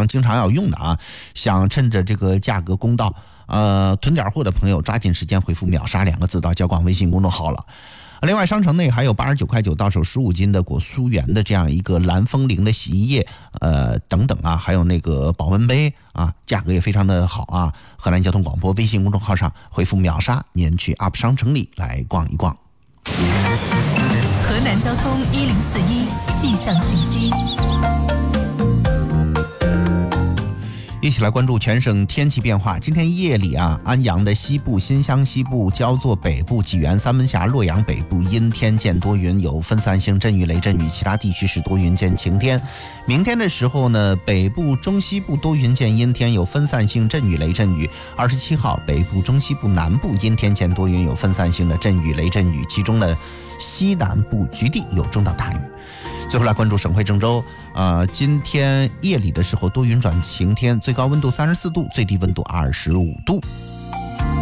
常要用的啊，想趁着这个价格公道，囤点货的朋友抓紧时间回复秒杀2个字到交广微信公众号了。另外，商城内还有89块9到手15斤的果蔬园的这样一个蓝风铃的洗衣液，等等啊，还有那个保温杯啊，价格也非常的好啊。河南交通广播微信公众号上回复秒杀，您去 UP 商城里来逛一逛。 河南交通1041气象信息。 一起来关注全省天气变化。今天夜里啊，安阳的西部、新乡西部、焦作北部、济源、三门峡、洛阳北部阴天见多云，有分散性阵雨、雷阵雨，其他地区是多云见晴天。明天的时候呢，北部、中西部多云见阴天，有分散性阵雨、雷阵雨。27号，北部、中西部南部阴天见多云，有分散性的阵雨、雷阵雨，其中的西南部局地有中到大雨。最后来关注省会郑州，今天夜里的时候多云转晴天，最高温度34度，最低温度25度。